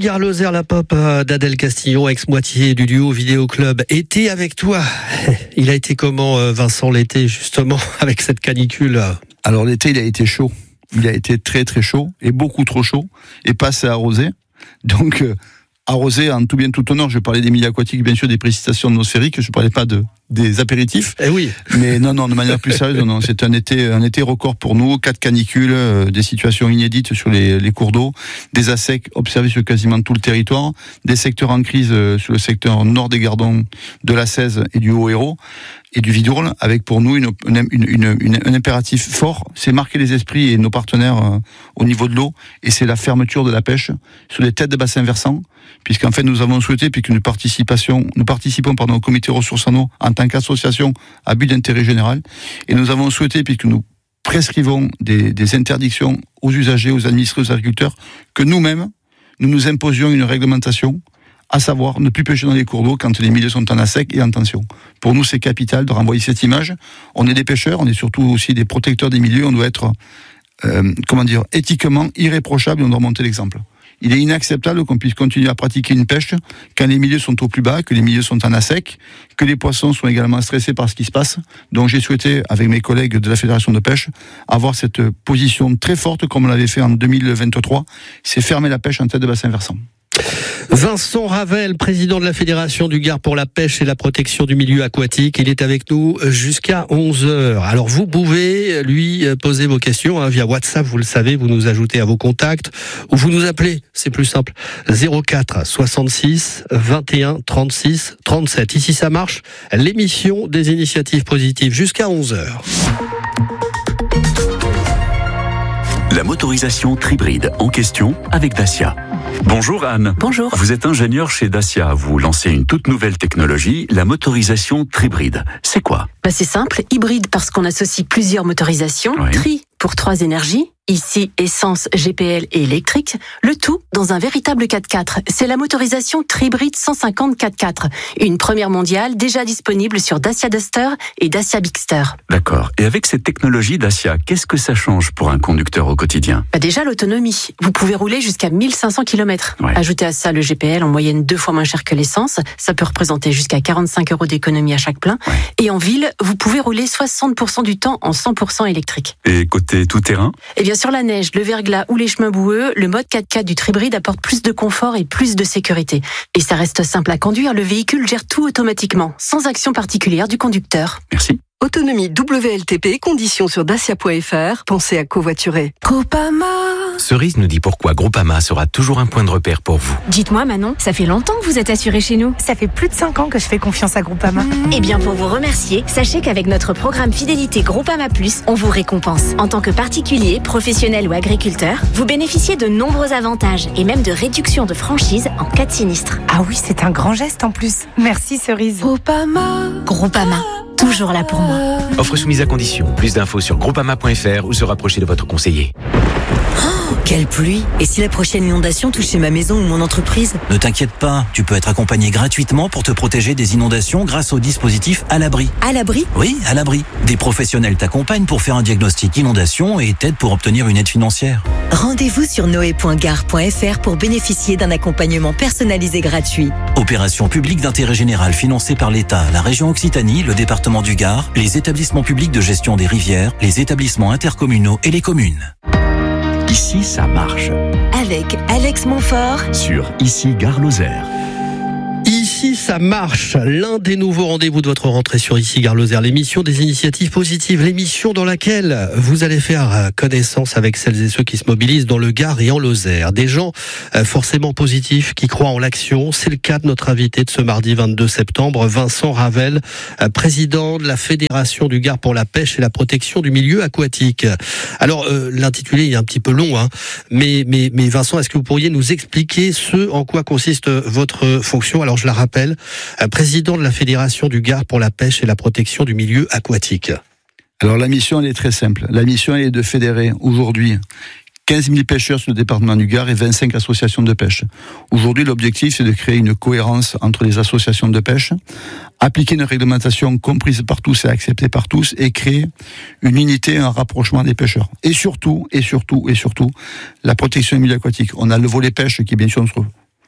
Gare Lozère, la pop d'Adèle Castillon, ex-moitié du duo Vidéo Club, était avec toi. Il a été comment, Vincent, l'été, justement, avec cette canicule? Alors l'été, il a été chaud. Il a été très très chaud, et beaucoup trop chaud, et pas assez arrosé. Donc, arrosé en tout bien tout honneur. Je parlais des milieux aquatiques, bien sûr, des précipitations atmosphériques, je parlais pas des apéritifs. Eh oui. Mais non, de manière plus sérieuse, non, c'est un été record pour nous, 4 canicules, des situations inédites sur les cours d'eau, des assecs observés sur quasiment tout le territoire, des secteurs en crise sur le secteur nord des Gardons, de la 16 et du Haut-Hérault, et du Vidourle, avec pour nous un impératif fort, c'est marquer les esprits et nos partenaires au niveau de l'eau, et c'est la fermeture de la pêche sur les têtes de bassins versants, puisqu'en fait nous avons souhaité, puisque nous participons au comité ressources en eau en tant qu'association à but d'intérêt général, et nous avons souhaité, puisque nous prescrivons des interdictions aux usagers, aux administrés, aux agriculteurs, que nous-mêmes, nous imposions une réglementation, à savoir ne plus pêcher dans les cours d'eau quand les milieux sont en assec et en tension. Pour nous, c'est capital de renvoyer cette image. On est des pêcheurs, on est surtout aussi des protecteurs des milieux, on doit être, éthiquement irréprochable, et on doit montrer l'exemple. Il est inacceptable qu'on puisse continuer à pratiquer une pêche quand les milieux sont au plus bas, que les milieux sont en assec, que les poissons sont également stressés par ce qui se passe. Donc j'ai souhaité, avec mes collègues de la Fédération de pêche, avoir cette position très forte, comme on l'avait fait en 2023, c'est fermer la pêche en tête de bassin versant. Vincent Ravel, président de la Fédération du Gard pour la pêche et la protection du milieu aquatique. Il est avec nous jusqu'à 11h. Alors vous pouvez lui poser vos questions via WhatsApp, vous le savez, vous nous ajoutez à vos contacts ou vous nous appelez, c'est plus simple, 04 66 21 36 37. Ici ça marche, l'émission des initiatives positives jusqu'à 11h. La motorisation Tribride en question avec Dacia. Bonjour Anne. Bonjour. Vous êtes ingénieur chez Dacia. Vous lancez une toute nouvelle technologie, la motorisation Tribride. C'est quoi ? C'est simple, hybride parce qu'on associe plusieurs motorisations, Oui. Tri pour 3 énergies, ici essence, GPL et électrique, le tout dans un véritable 4x4. C'est la motorisation Tribride 150 4x4, une première mondiale déjà disponible sur Dacia Duster et Dacia Bigster. D'accord. Et avec cette technologie Dacia, qu'est-ce que ça change pour un conducteur au quotidien ? Déjà l'autonomie, vous pouvez rouler jusqu'à 1500 km. Ouais. Ajoutez à ça le GPL en moyenne 2 fois moins cher que l'essence, ça peut représenter jusqu'à 45 € d'économie à chaque plein. Ouais. Et en ville, vous pouvez rouler 60% du temps en 100% électrique. Et côté tout-terrain ? Et bien sur la neige, le verglas ou les chemins boueux, le mode 4x4 du Tribride apporte plus de confort et plus de sécurité. Et ça reste simple à conduire, le véhicule gère tout automatiquement, sans action particulière du conducteur. Merci. Autonomie WLTP, conditions sur dacia.fr. Pensez à covoiturer. Groupama. Cerise nous dit pourquoi Groupama sera toujours un point de repère pour vous. Dites-moi Manon, ça fait longtemps que vous êtes assuré chez nous. Ça fait plus de 5 ans que je fais confiance à Groupama. Eh bien pour vous remercier, sachez qu'avec notre programme fidélité Groupama Plus, on vous récompense. En tant que particulier, professionnel ou agriculteur, vous bénéficiez de nombreux avantages et même de réductions de franchise en cas de sinistre. Ah oui, c'est un grand geste en plus. Merci Cerise. Groupama. Groupama, toujours là pour moi. Offre soumise à condition. Plus d'infos sur groupama.fr ou se rapprocher de votre conseiller. Quelle pluie! Et si la prochaine inondation touchait ma maison ou mon entreprise? Ne t'inquiète pas, tu peux être accompagné gratuitement pour te protéger des inondations grâce au dispositif À l'abri. À l'abri? Oui, À l'abri. Des professionnels t'accompagnent pour faire un diagnostic inondation et t'aident pour obtenir une aide financière. Rendez-vous sur noé.gare.fr pour bénéficier d'un accompagnement personnalisé gratuit. Opération publique d'intérêt général financée par l'État, la région Occitanie, le département du Gard, les établissements publics de gestion des rivières, les établissements intercommunaux et les communes. Ici, ça marche. Avec Alex Montfort Sur Ici Gare Lozère. Ici ça marche, l'un des nouveaux rendez-vous de votre rentrée sur Ici Gare Lozère, l'émission des initiatives positives, l'émission dans laquelle vous allez faire connaissance avec celles et ceux qui se mobilisent dans le Gard et en Lozère. Des gens forcément positifs qui croient en l'action. C'est le cas de notre invité de ce mardi 22 septembre, Vincent Ravel, président de la Fédération du Gard pour la pêche et la protection du milieu aquatique. Alors l'intitulé est un petit peu long, mais Vincent, est-ce que vous pourriez nous expliquer ce en quoi consiste votre fonction? Alors je la rappelle, président de la Fédération du Gard pour la pêche et la protection du milieu aquatique. Alors la mission, elle est très simple. La mission, elle est de fédérer aujourd'hui 15 000 pêcheurs sur le département du Gard et 25 associations de pêche. Aujourd'hui, l'objectif, c'est de créer une cohérence entre les associations de pêche, appliquer une réglementation comprise par tous et acceptée par tous, et créer une unité, un rapprochement des pêcheurs. Et surtout, la protection du milieu aquatique. On a le volet pêche qui est bien sûr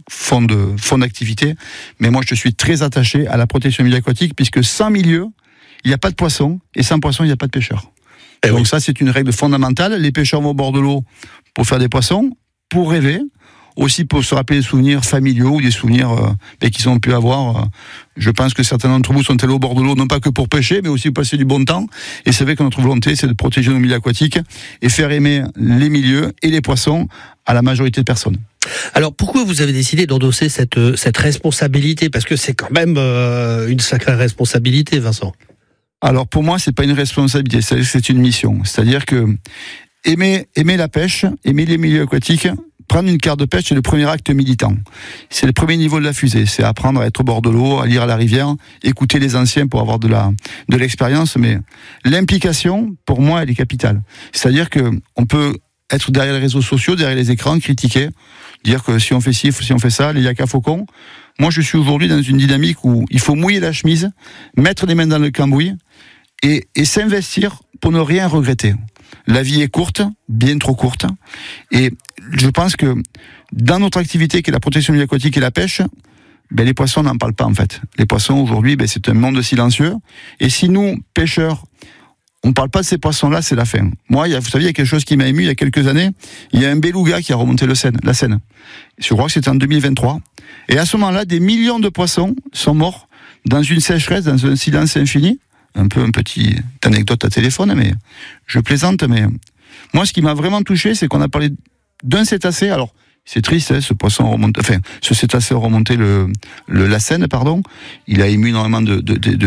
fond d'activité. Mais moi, je suis très attaché à la protection du milieu aquatique, puisque sans milieu, il n'y a pas de poisson, et sans poisson, il n'y a pas de pêcheurs. Et donc ça, c'est une règle fondamentale. Les pêcheurs vont au bord de l'eau pour faire des poissons, pour rêver, aussi pour se rappeler des souvenirs familiaux ou des souvenirs qu'ils ont pu avoir. Je pense que certains d'entre vous sont allés au bord de l'eau, non pas que pour pêcher, mais aussi pour passer du bon temps. Et c'est vrai que notre volonté, c'est de protéger nos milieux aquatiques et faire aimer les milieux et les poissons à la majorité de personnes. Alors pourquoi vous avez décidé d'endosser cette responsabilité ? Parce que c'est quand même une sacrée responsabilité, Vincent. Alors pour moi, c'est pas une responsabilité, c'est une mission. C'est-à-dire que aimer la pêche, aimer les milieux aquatiques, prendre une carte de pêche, c'est le premier acte militant. C'est le premier niveau de la fusée. C'est apprendre à être au bord de l'eau, à lire à la rivière, écouter les anciens pour avoir de l'expérience. Mais l'implication, pour moi, elle est capitale. C'est-à-dire que on peut être derrière les réseaux sociaux, derrière les écrans, critiquer, dire que si on fait ci, si on fait ça, les yaka faucons. Moi, je suis aujourd'hui dans une dynamique où il faut mouiller la chemise, mettre les mains dans le cambouis et s'investir pour ne rien regretter. La vie est courte, bien trop courte, et je pense que dans notre activité qui est la protection du milieu aquatique et la pêche, les poissons n'en parlent pas en fait. Les poissons aujourd'hui, c'est un monde silencieux, et si nous, pêcheurs, on ne parle pas de ces poissons-là, c'est la fin. Moi, vous savez, il y a quelque chose qui m'a ému il y a quelques années. Il y a un beluga qui a remonté la Seine. Je crois que c'était en 2023. Et à ce moment-là, des millions de poissons sont morts dans une sécheresse, dans un silence infini. Un peu une petite anecdote à téléphone, mais je plaisante. Mais moi, ce qui m'a vraiment touché, c'est qu'on a parlé d'un cétacé. Alors, c'est triste, ce cétacé a remonté la Seine, pardon. Il a ému énormément de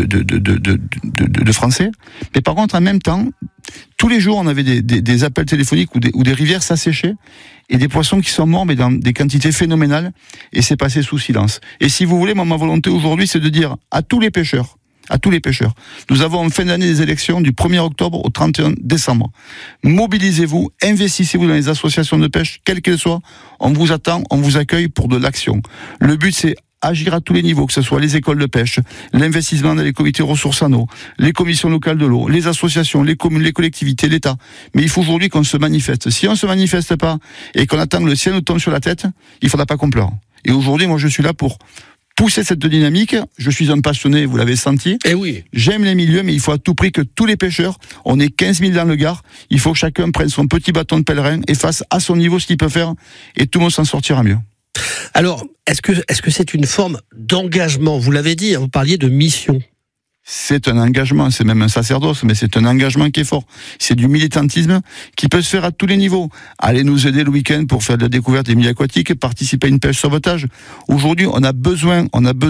Français. Mais par contre, en même temps, tous les jours, on avait des appels téléphoniques où des rivières s'asséchaient et des poissons qui sont morts, mais dans des quantités phénoménales. Et c'est passé sous silence. Et si vous voulez, ma volonté aujourd'hui, c'est de dire à tous les pêcheurs, nous avons en fin d'année des élections du 1er octobre au 31 décembre. Mobilisez-vous, investissez-vous dans les associations de pêche, quelles qu'elles soient. On vous attend, on vous accueille pour de l'action. Le but, c'est agir à tous les niveaux, que ce soit les écoles de pêche, l'investissement dans les comités ressources en eau, les commissions locales de l'eau, les associations, les communes, les collectivités, l'État. Mais il faut aujourd'hui qu'on se manifeste. Si on ne se manifeste pas et qu'on attend que le ciel nous tombe sur la tête, il ne faudra pas qu'on pleure. Et aujourd'hui, moi, je suis là pour pousser cette dynamique. Je suis un passionné, vous l'avez senti. Eh oui. J'aime les milieux, mais il faut à tout prix que tous les pêcheurs, on est 15 000 dans le Gard, il faut que chacun prenne son petit bâton de pèlerin et fasse à son niveau ce qu'il peut faire, et tout le monde s'en sortira mieux. Alors, est-ce que c'est une forme d'engagement ? Vous l'avez dit, vous parliez de mission. C'est un engagement, c'est même un sacerdoce, mais c'est un engagement qui est fort. C'est du militantisme qui peut se faire à tous les niveaux. Allez nous aider le week-end pour faire de la découverte des milieux aquatiques, participer à une pêche sauvetage. Aujourd'hui, on a besoin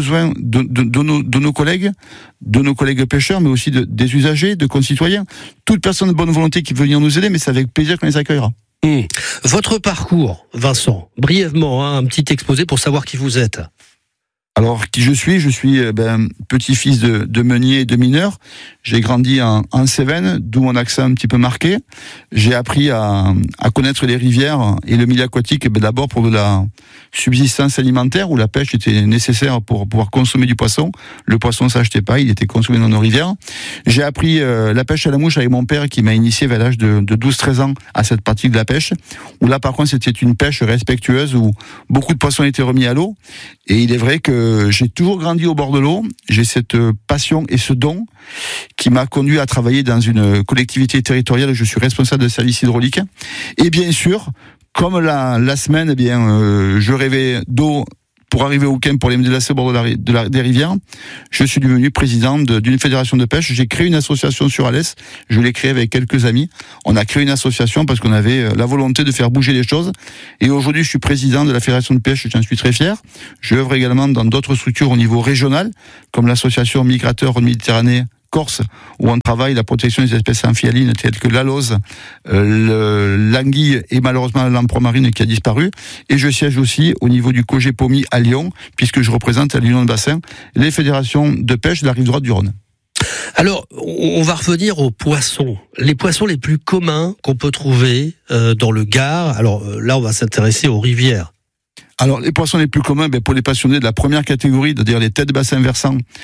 de nos collègues pêcheurs, mais aussi des usagers, de concitoyens. Toute personne de bonne volonté qui veut venir nous aider, mais c'est avec plaisir qu'on les accueillera. Votre parcours, Vincent, brièvement, un petit exposé pour savoir qui vous êtes. Alors, qui je suis petit-fils de meunier et de mineur. J'ai grandi en Cévennes, d'où mon accent un petit peu marqué. J'ai appris à connaître les rivières et le milieu aquatique, d'abord pour de la subsistance alimentaire, où la pêche était nécessaire pour pouvoir consommer du poisson. Le poisson ne s'achetait pas, il était consommé dans nos rivières. J'ai appris la pêche à la mouche avec mon père, qui m'a initié vers l'âge de 12-13 ans à cette pratique de la pêche, où là, par contre, c'était une pêche respectueuse, où beaucoup de poissons étaient remis à l'eau. Et il est vrai que j'ai toujours grandi au bord de l'eau. J'ai cette passion et ce don qui m'a conduit à travailler dans une collectivité territoriale. Je suis responsable de service hydraulique. Et bien sûr, comme la semaine, je rêvais d'eau pour arriver au week-end pour aller me délasser au bord des rivières. Je suis devenu président d'une fédération de pêche. J'ai créé une association sur Alès. Je l'ai créée avec quelques amis. On a créé une association parce qu'on avait la volonté de faire bouger les choses. Et aujourd'hui, je suis président de la fédération de pêche. J'en suis très fier. Je œuvre également dans d'autres structures au niveau régional, comme l'association Migrateurs Méditerranée Corse, où on travaille la protection des espèces amphibiennes telles que l'alose, l'anguille et malheureusement la lamproie marine qui a disparu. Et je siège aussi au niveau du COGEPOMI à Lyon, puisque je représente à l'Union de Bassin les fédérations de pêche de la rive droite du Rhône. Alors, on va revenir aux poissons. Les poissons les plus communs qu'on peut trouver dans le Gard. Alors là, on va s'intéresser aux rivières. Alors, les poissons les plus communs, pour les passionnés de la première catégorie, c'est-à-dire les têtes de bassin versants,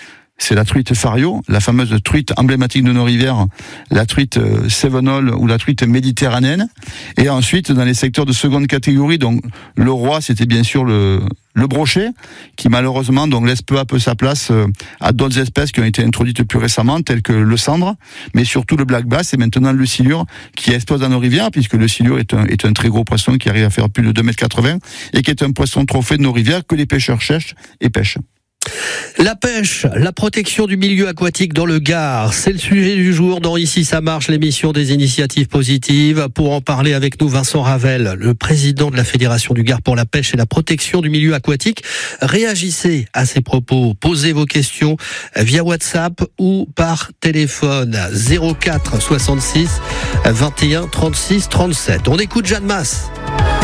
c'est la truite fario, la fameuse truite emblématique de nos rivières, la truite cévenole ou la truite méditerranéenne. Et ensuite, dans les secteurs de seconde catégorie, donc le roi, c'était bien sûr le brochet, qui malheureusement donc laisse peu à peu sa place à d'autres espèces qui ont été introduites plus récemment, telles que le cendre, mais surtout le black bass et maintenant le silure qui explose dans nos rivières, puisque le silure est un très gros poisson qui arrive à faire plus de 2,80 m et qui est un poisson trophée de nos rivières que les pêcheurs cherchent et pêchent. La pêche, la protection du milieu aquatique dans le Gard, c'est le sujet du jour dans Ici ça marche, l'émission des initiatives positives. Pour en parler avec nous, Vincent Ravel, le président de la Fédération du Gard pour la pêche et la protection du milieu aquatique. Réagissez à ces propos, posez vos questions via WhatsApp ou par téléphone 04 66 21 36 37. On écoute Jeanne Masse.